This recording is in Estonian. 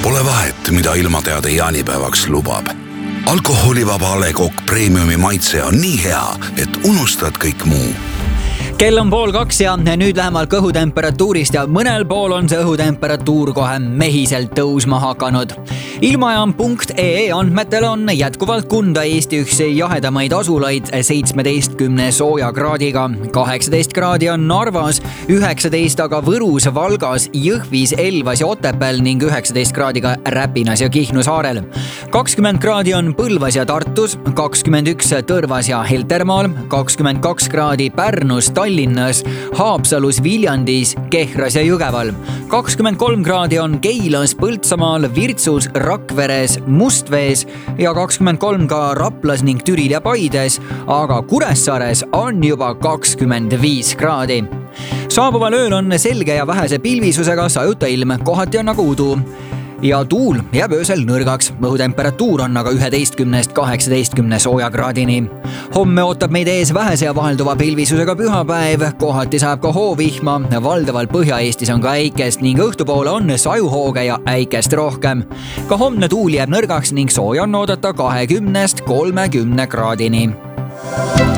Pole vahet, mida ilmateade jaanipäevaks lubab. Alkoholivaba A. Le Coq Premiumi maitse on nii hea, et unustad kõik muu. Kell on 1:30 ja nüüd lähemalt õhutemperatuurist ja mõnel pool on see õhutemperatuur kohe mehiselt tõusma hakanud. Ilmajaam.ee andmetel on jätkuvalt Kunda Eesti üks jahedamaid asulaid 17 sooja kraadiga. 18 kraadi on Narvas, 19 aga Võrus, Valgas, Jõhvis, Elvas ja Otepääl ning 19 kraadiga Räpinas ja Kihnu saarel. 20 kraadi on Põlvas ja Tartus, 21 Tõrvas ja Heltermaal, 22 kraadi Pärnus, Tallinnas, Haapsalus, Viljandis, Kehras ja Jõgeval. 23 kraadi on Keilas, Põltsamaal, Virtsus, Rakveres, Mustvees ja 23 ka Raplas ning Türil ja Paides, aga Kuressaares on juba 25 kraadi. Saabuval ööl on selge ja vähese pilvisusega sajuta ilm, kohati on aga udu. Ja tuul jääb öösel nõrgaks, õhutemperatuur on aga 11–18 soojakraadini. Homme ootab meid ees vähese ja vahelduva pilvisusega pühapäev, kohati saab ka hoovihma, valdaval Põhja-Eestis on ka äikest ning õhtupoole on sajuhooge ja äikest rohkem. Ka homne tuul jääb nõrgaks ning sooja on oodata 20–30 kraadini.